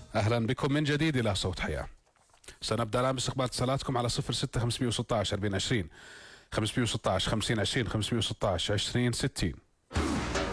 أهلا بكم من جديد إلى صوت حياة. سنبدأ الآن باستقبال اتصالاتكم على 06 516 40 20 516 50 20 516 20 60.